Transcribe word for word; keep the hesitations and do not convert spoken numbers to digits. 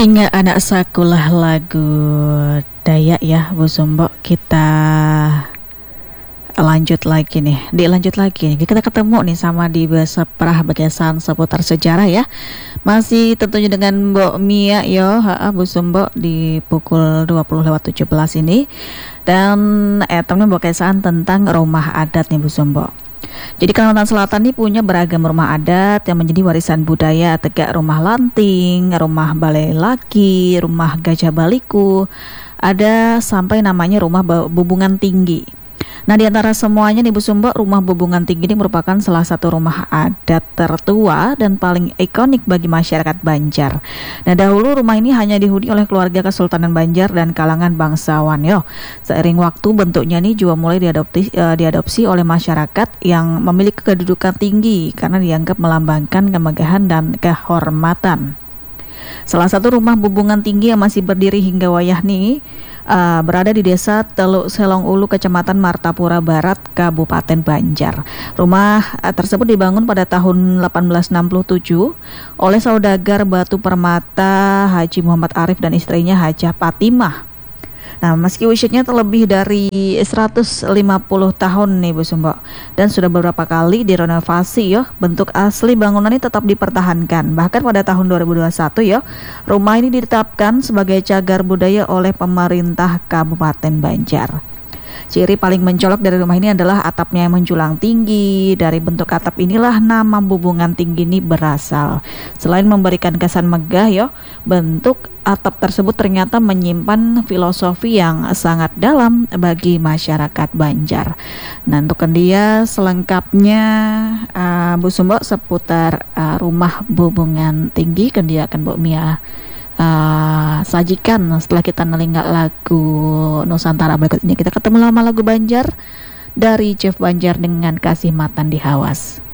Hingga anak sakulah lagu Dayak ya Bu Sumbo. Kita lanjut lagi nih Dilanjut lagi nih Kita ketemu nih sama di Beseprah Bekesan seputar sejarah ya. Masih tentunya dengan Mbok Mia yo ha, Bu Sumbo di pukul dua puluh lewat tujuh belas ini. Dan eh temen Bekesan tentang rumah adat nih Bu Sumbo. Jadi Kalimantan Selatan ini punya beragam rumah adat yang menjadi warisan budaya, tegak rumah lanting, rumah balai laki, rumah gajah baliku, ada sampai namanya rumah bubungan tinggi. Nah, di antara semuanya nih Bu Sumbo, rumah bubungan tinggi ini merupakan salah satu rumah adat tertua dan paling ikonik bagi masyarakat Banjar. Nah, dahulu rumah ini hanya dihuni oleh keluarga Kesultanan Banjar dan kalangan bangsawan yo. Seiring waktu bentuknya ini juga mulai diadopsi, uh, diadopsi oleh masyarakat yang memiliki kedudukan tinggi karena dianggap melambangkan kemegahan dan kehormatan. Salah satu rumah bubungan tinggi yang masih berdiri hingga wayah nih uh, berada di desa Teluk Selong Ulu, Kecamatan Martapura Barat, Kabupaten Banjar. Rumah uh, tersebut dibangun pada tahun delapan belas enam puluh tujuh oleh saudagar batu permata Haji Muhammad Arif dan istrinya Hajah Fatimah. Nah, meski usianya terlebih dari seratus lima puluh tahun nih Bu Sumbo, dan sudah beberapa kali direnovasi yo, bentuk asli bangunan ini tetap dipertahankan. Bahkan pada tahun dua ribu dua puluh satu yo, rumah ini ditetapkan sebagai cagar budaya oleh pemerintah Kabupaten Banjar. Ciri paling mencolok dari rumah ini adalah atapnya yang menjulang tinggi. Dari bentuk atap inilah nama bubungan tinggi ini berasal. Selain memberikan kesan megah yo, bentuk atap tersebut ternyata menyimpan filosofi yang sangat dalam bagi masyarakat Banjar. Nah, untuk dia selengkapnya uh, Bu Sumbo seputar uh, rumah bubungan tinggi, dia akan Bu Mia Uh, sajikan setelah kita nelingak lagu Nusantara berikut ini. Kita ketemu lama lagu Banjar dari Chef Banjar dengan Kasih Matan di Hawas.